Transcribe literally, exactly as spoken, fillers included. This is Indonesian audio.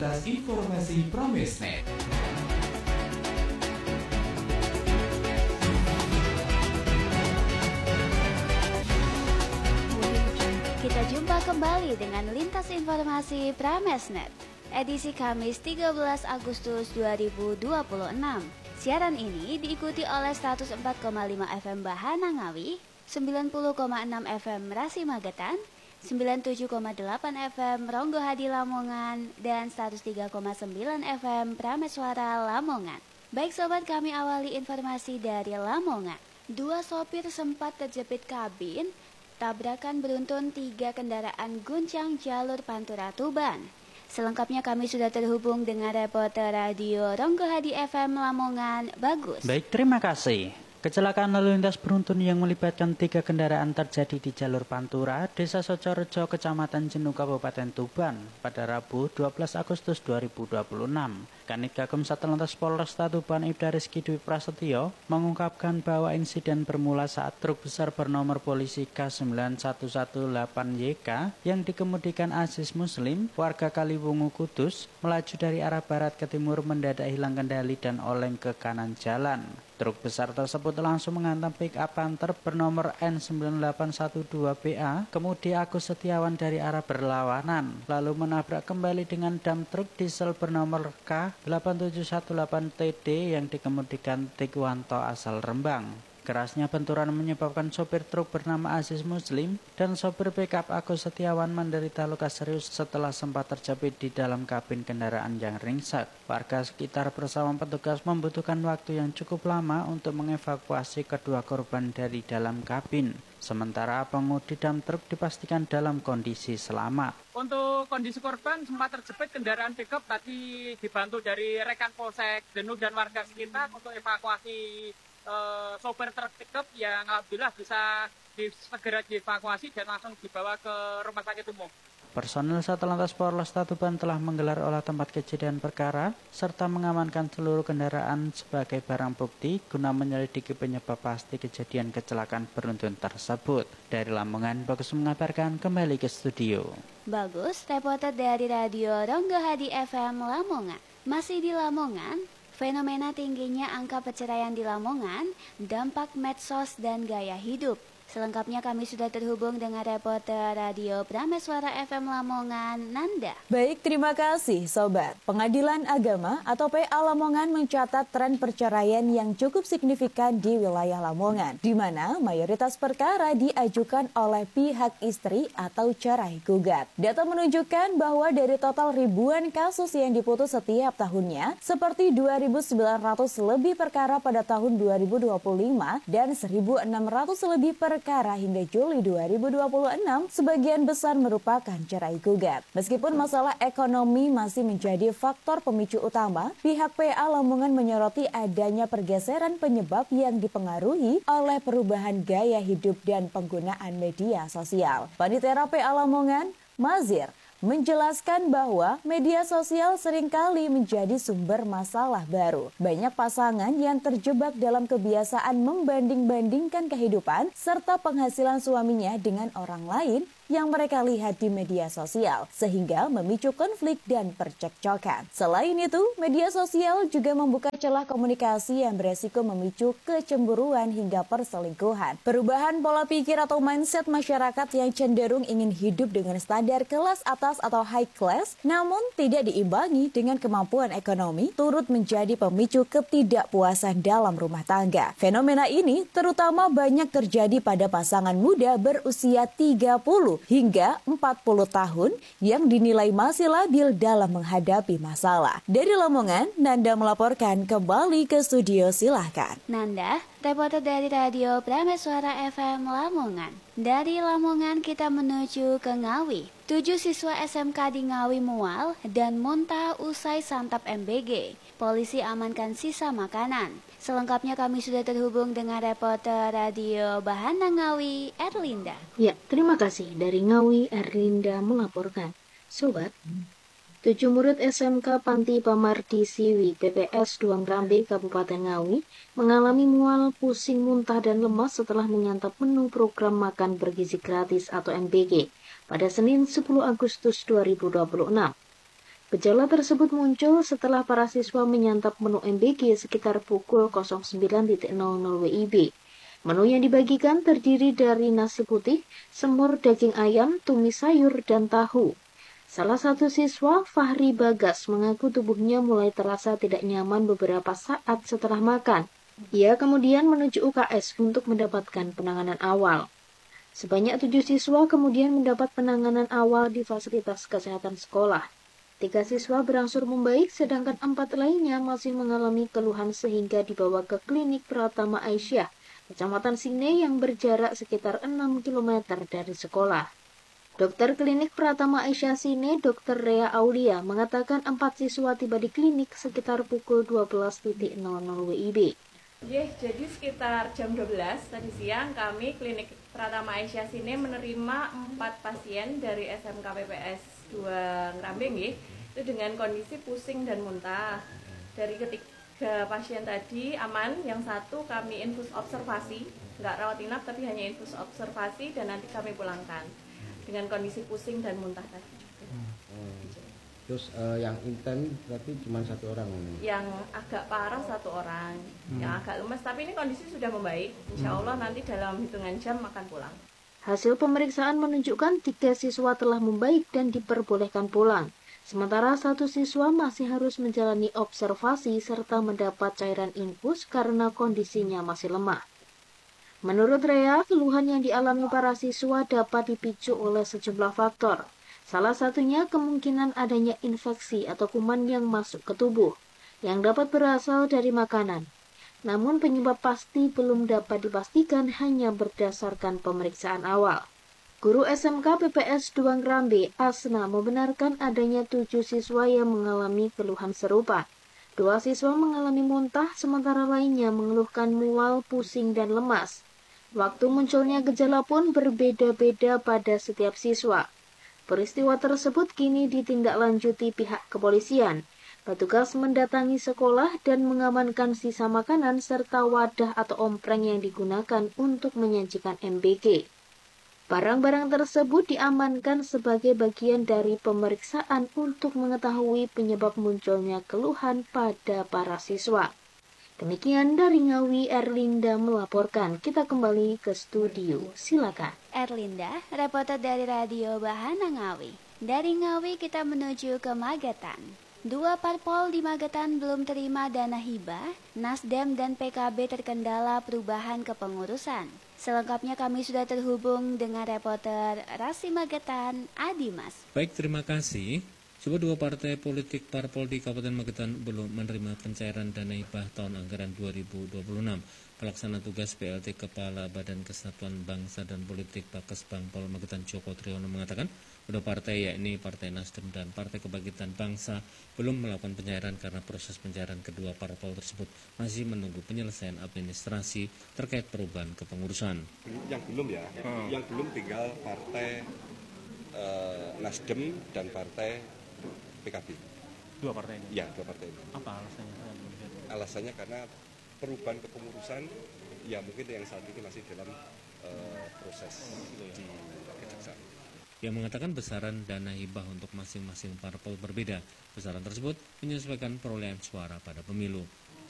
lintas informasi Pramesnet. Kita jumpa kembali dengan lintas informasi Pramesnet, edisi Kamis tiga belas Agustus dua ribu dua puluh enam. Siaran ini diikuti oleh seratus empat koma lima F M Bahana Ngawi, sembilan puluh koma enam F M Rasi Magetan, sembilan puluh tujuh koma delapan F M Ronggo Hadi Lamongan, dan seratus tiga koma sembilan F M Prameswara Lamongan. Baik sobat, kami awali informasi dari Lamongan. Dua sopir sempat terjepit kabin, tabrakan beruntun tiga kendaraan guncang jalur Pantura Tuban. Selengkapnya kami sudah terhubung dengan reporter radio Ronggo Hadi F M Lamongan, Bagus. Baik, terima kasih. Kecelakaan lalu lintas beruntun yang melibatkan tiga kendaraan terjadi di jalur Pantura, Desa Socorejo, Kecamatan Jenuh, Kabupaten Tuban pada Rabu dua belas Agustus dua ribu dua puluh enam. Kanit Gakum Satlantas Polresta Tuban Ibda Rizky Dwi Prasetyo mengungkapkan bahwa insiden bermula saat truk besar bernomor polisi K sembilan satu satu delapan Y K yang dikemudikan Aziz Muslim, warga Kaliwungu Kudus, melaju dari arah barat ke timur mendadak hilang kendali dan oleng ke kanan jalan. Truk besar tersebut langsung menghantam pick up Panther bernomor N sembilan delapan satu dua B A, kemudi Agus Setiawan dari arah berlawanan, lalu menabrak kembali dengan dam truk diesel bernomor K delapan tujuh satu delapan T D yang dikemudikan Tikwanto asal Rembang. Kerasnya benturan menyebabkan sopir truk bernama Aziz Muslim dan sopir pickup Agus Setiawan menderita luka serius setelah sempat terjepit di dalam kabin kendaraan yang ringsek. Warga sekitar bersama petugas membutuhkan waktu yang cukup lama untuk mengevakuasi kedua korban dari dalam kabin. Sementara pengemudi dam truk dipastikan dalam kondisi selamat. Untuk kondisi korban sempat terjepit kendaraan pickup, tadi dibantu dari rekan Polsek Jenuh dan warga sekitar untuk evakuasi Uh, sopir truk pickup yang alhamdulillah bisa di, segera dievakuasi dan langsung dibawa ke rumah sakit umum. Personel Satlantas Polresta Tuban telah menggelar olah tempat kejadian perkara serta mengamankan seluruh kendaraan sebagai barang bukti guna menyelidiki penyebab pasti kejadian kecelakaan beruntun tersebut. Dari Lamongan, Bagus mengabarkan, kembali ke studio. Bagus, reporter dari radio Ronggo Hadi F M Lamongan. Masih di Lamongan, fenomena tingginya angka perceraian di Lamongan, dampak medsos dan gaya hidup. Selengkapnya kami sudah terhubung dengan reporter radio Prameswara F M Lamongan, Nanda. Baik, terima kasih Sobat. Pengadilan Agama atau P A Lamongan mencatat tren perceraian yang cukup signifikan di wilayah Lamongan, di mana mayoritas perkara diajukan oleh pihak istri atau cerai gugat. Data menunjukkan bahwa dari total ribuan kasus yang diputus setiap tahunnya, seperti dua ribu sembilan ratus lebih perkara pada tahun dua ribu dua puluh lima dan seribu enam ratus lebih perkara perkara hingga Juli dua ribu dua puluh enam, sebagian besar merupakan cerai gugat. Meskipun masalah ekonomi masih menjadi faktor pemicu utama, pihak P A Lamongan menyoroti adanya pergeseran penyebab yang dipengaruhi oleh perubahan gaya hidup dan penggunaan media sosial. Panitera P A Lamongan, Mazir, menjelaskan bahwa media sosial seringkali menjadi sumber masalah baru. Banyak pasangan yang terjebak dalam kebiasaan membanding-bandingkan kehidupan serta penghasilan suaminya dengan orang lain yang mereka lihat di media sosial, sehingga memicu konflik dan percekcokan. Selain itu, media sosial juga membuka celah komunikasi yang beresiko memicu kecemburuan hingga perselingkuhan. Perubahan pola pikir atau mindset masyarakat yang cenderung ingin hidup dengan standar kelas atas atau high class, namun tidak diimbangi dengan kemampuan ekonomi, turut menjadi pemicu ketidakpuasan dalam rumah tangga. Fenomena ini terutama banyak terjadi pada pasangan muda berusia tiga puluh hingga empat puluh tahun yang dinilai masih labil dalam menghadapi masalah. Dari Lamongan, Nanda melaporkan, kembali ke studio, silahkan. Nanda, reporter dari radio Prameswara F M Lamongan. Dari Lamongan kita menuju ke Ngawi. Tujuh siswa S M K di Ngawi mual dan muntah usai santap M B G. Polisi amankan sisa makanan. Selengkapnya kami sudah terhubung dengan reporter radio Bahana Ngawi, Erlinda. Ya, terima kasih. Dari Ngawi, Erlinda melaporkan. Sobat, tujuh murid S M K Panti Pamardi Siwi P P S Duang Rambe, Kabupaten Ngawi, mengalami mual, pusing, muntah, dan lemas setelah menyantap menu program makan bergizi gratis atau M B G pada Senin sepuluh Agustus dua ribu dua puluh enam. Gejala tersebut muncul setelah para siswa menyantap menu M B K sekitar pukul nol sembilan nol nol W I B. Menu yang dibagikan terdiri dari nasi putih, semur daging ayam, tumis sayur, dan tahu. Salah satu siswa, Fahri Bagas, mengaku tubuhnya mulai terasa tidak nyaman beberapa saat setelah makan. Ia kemudian menuju U K S untuk mendapatkan penanganan awal. Sebanyak tujuh siswa kemudian mendapat penanganan awal di fasilitas kesehatan sekolah. Tiga siswa berangsur membaik, sedangkan empat lainnya masih mengalami keluhan sehingga dibawa ke klinik Pratama Aisyah, Kecamatan Sine yang berjarak sekitar enam kilometer dari sekolah. Dokter klinik Pratama Aisyah Sine, Dokter Rea Aulia, mengatakan empat siswa tiba di klinik sekitar pukul dua belas nol nol W I B. Yeah, jadi sekitar jam dua belas tadi siang kami klinik Pratama Aisyah Sine menerima empat pasien dari S M K P P S dua Ngrambing ya, itu dengan kondisi pusing dan muntah. Dari ketiga pasien tadi aman, yang satu kami infus observasi, nggak rawat inap tapi hanya infus observasi dan nanti kami pulangkan dengan kondisi pusing dan muntah tadi juga. Hmm. Terus uh, yang intens berarti cuma satu orang ini? Yang agak parah satu orang, hmm. yang agak lemas, tapi ini kondisi sudah membaik. Insya Allah nanti dalam hitungan jam akan pulang. Hasil pemeriksaan menunjukkan tiga siswa telah membaik dan diperbolehkan pulang. Sementara satu siswa masih harus menjalani observasi serta mendapat cairan infus karena kondisinya masih lemah. Menurut Rea, keluhan yang dialami para siswa dapat dipicu oleh sejumlah faktor. Salah satunya kemungkinan adanya infeksi atau kuman yang masuk ke tubuh, yang dapat berasal dari makanan. Namun penyebab pasti belum dapat dipastikan hanya berdasarkan pemeriksaan awal. Guru S M K P P S dua Ngrambe, Asna, membenarkan adanya tujuh siswa yang mengalami keluhan serupa. Dua siswa mengalami muntah, sementara lainnya mengeluhkan mual, pusing, dan lemas. Waktu munculnya gejala pun berbeda-beda pada setiap siswa. Peristiwa tersebut kini ditindaklanjuti pihak kepolisian. Petugas mendatangi sekolah dan mengamankan sisa makanan serta wadah atau ompreng yang digunakan untuk menyajikan M B K. Barang-barang tersebut diamankan sebagai bagian dari pemeriksaan untuk mengetahui penyebab munculnya keluhan pada para siswa. Demikian dari Ngawi, Erlinda melaporkan. Kita kembali ke studio. Silakan. Erlinda, reporter dari Radio Bahana Ngawi. Dari Ngawi kita menuju ke Magetan. Dua parpol di Magetan belum terima dana hibah, Nasdem dan P K B terkendala perubahan kepengurusan. Selengkapnya kami sudah terhubung dengan reporter Rasi Magetan, Adimas. Baik, terima kasih. Coba dua partai politik parpol di Kabupaten Magetan belum menerima pencairan dana hibah tahun anggaran dua ribu dua puluh enam. Pelaksana tugas P L T Kepala Badan Kesatuan Bangsa dan Politik Pakes Bangpol Magetan Joko Triyono mengatakan kedua partai yakni Partai Nasdem dan Partai Kebangkitan Bangsa belum melakukan pencairan karena proses pencairan kedua parpol tersebut masih menunggu penyelesaian administrasi terkait perubahan kepengurusan. Yang belum ya, hmm. yang belum tinggal Partai uh, Nasdem dan Partai P K B. Dua partai ini? Ya, dua partai ini. Apa alasannya? Alasannya karena perubahan kepengurusan ya mungkin yang saat ini masih dalam uh, proses di kejaksaan. Ia mengatakan besaran dana hibah untuk masing-masing parpol berbeda. Besaran tersebut menyesuaikan perolehan suara pada pemilu.